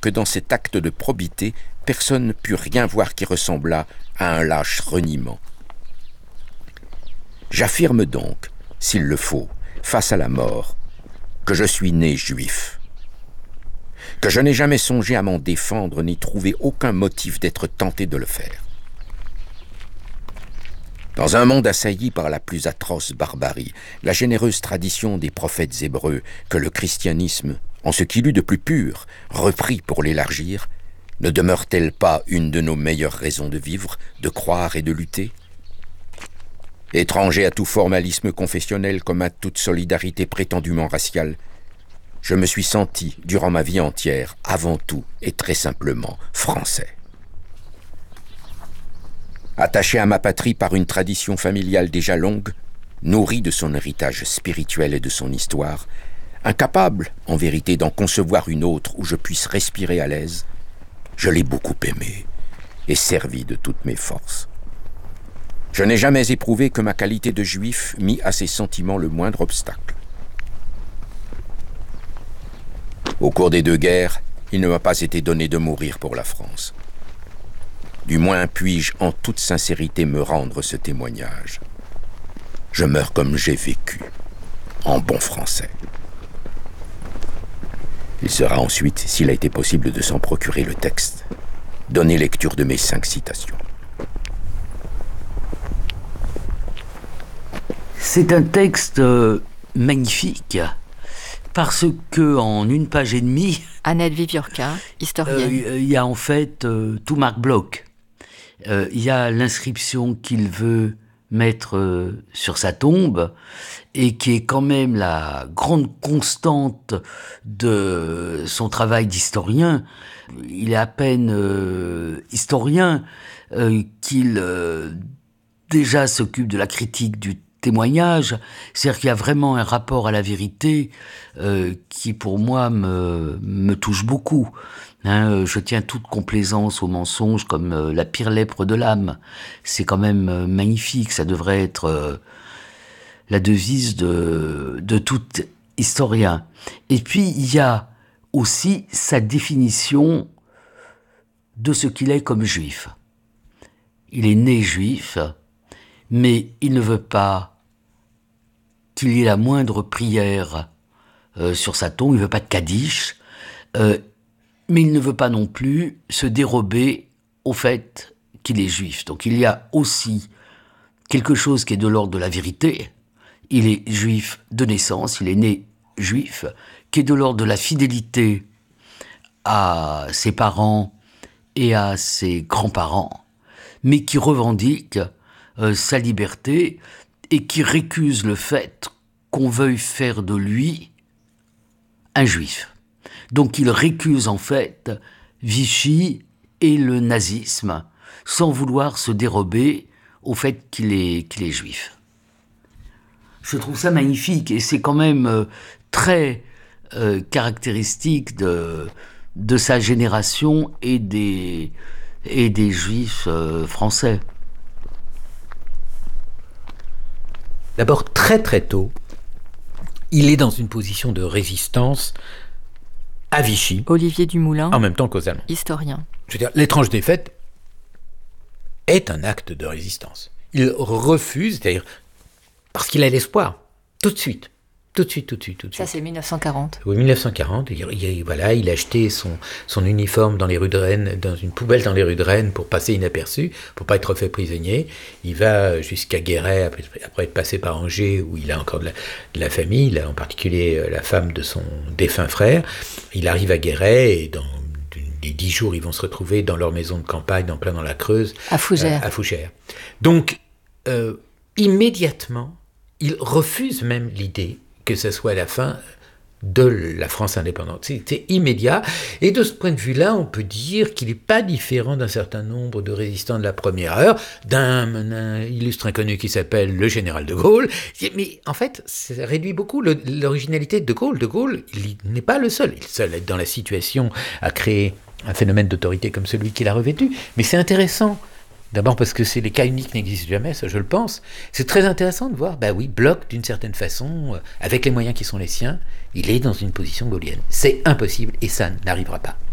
que dans cet acte de probité, personne ne put rien voir qui ressemblât à un lâche reniement. J'affirme donc, s'il le faut, face à la mort, que je suis né juif, que je n'ai jamais songé à m'en défendre ni trouvé aucun motif d'être tenté de le faire. Dans un monde assailli par la plus atroce barbarie, la généreuse tradition des prophètes hébreux que le christianisme, en ce qu'il eut de plus pur, reprit pour l'élargir, ne demeure-t-elle pas une de nos meilleures raisons de vivre, de croire et de lutter ? Étranger à tout formalisme confessionnel comme à toute solidarité prétendument raciale, je me suis senti, durant ma vie entière, avant tout et très simplement, français. Attaché à ma patrie par une tradition familiale déjà longue, nourri de son héritage spirituel et de son histoire, incapable, en vérité, d'en concevoir une autre où je puisse respirer à l'aise, je l'ai beaucoup aimé et servi de toutes mes forces. Je n'ai jamais éprouvé que ma qualité de juif mit à ces sentiments le moindre obstacle. Au cours des 2 guerres, il ne m'a pas été donné de mourir pour la France. Du moins puis-je en toute sincérité me rendre ce témoignage. Je meurs comme j'ai vécu, en bon français. Il sera ensuite, s'il a été possible de s'en procurer le texte, donner lecture de mes 5 citations. C'est un texte magnifique, parce que en 1 page et demie... Annette Viviorca, historienne. Il y a en fait tout Marc Bloch. Il y a l'inscription qu'il veut mettre sur sa tombe, et qui est quand même la grande constante de son travail d'historien. Il est à peine historien qu'il déjà s'occupe de la critique du témoignage, c'est-à-dire qu'il y a vraiment un rapport à la vérité qui pour moi me touche beaucoup. Je tiens toute complaisance au mensonge comme la pire lèpre de l'âme. C'est quand même magnifique, ça devrait être la devise de tout historien. Et puis il y a aussi sa définition de ce qu'il est comme juif. Il est né juif, mais il ne veut pas qu'il y ait la moindre prière sur sa tombe, il ne veut pas de Kaddish, mais il ne veut pas non plus se dérober au fait qu'il est juif. Donc il y a aussi quelque chose qui est de l'ordre de la vérité. Il est juif de naissance, il est né juif, qui est de l'ordre de la fidélité à ses parents et à ses grands-parents, mais qui revendique sa liberté et qui récuse le fait qu'on veuille faire de lui un juif. Donc il récuse en fait Vichy et le nazisme sans vouloir se dérober au fait qu'il est juif. Je trouve ça magnifique et c'est quand même très caractéristique de sa génération et des juifs français. D'abord, très très tôt, il est dans une position de résistance à Vichy. Olivier Dumoulin, en même temps qu'aux Allemands. Historien. Je veux dire, l'étrange défaite est un acte de résistance. Il refuse, c'est-à-dire parce qu'il a l'espoir, tout de suite. Ça, c'est 1940. Oui, 1940. Il a acheté son uniforme dans les rues de Rennes, dans une poubelle dans les rues de Rennes pour passer inaperçu, pour pas être fait prisonnier. Il va jusqu'à Guéret, après être passé par Angers, où il a encore de la famille, il a en particulier la femme de son défunt frère. Il arrive à Guéret et dans les 10 jours, ils vont se retrouver dans leur maison de campagne, en plein dans la Creuse. À Fougères. À Fougères. Donc, immédiatement, il refuse même l'idée que ce soit la fin de la France indépendante. C'était immédiat. Et de ce point de vue-là, on peut dire qu'il n'est pas différent d'un certain nombre de résistants de la première heure, d'un illustre inconnu qui s'appelle le général de Gaulle. Mais en fait, ça réduit beaucoup l'originalité de De Gaulle. De Gaulle, il n'est pas le seul. Il est seul à être dans la situation à créer un phénomène d'autorité comme celui qu'il a revêtu. Mais c'est intéressant. D'abord parce que les cas uniques n'existent jamais, ça je le pense. C'est très intéressant de voir, Bloch, d'une certaine façon, avec les moyens qui sont les siens, il est dans une position gaulienne. C'est impossible et ça n'arrivera pas.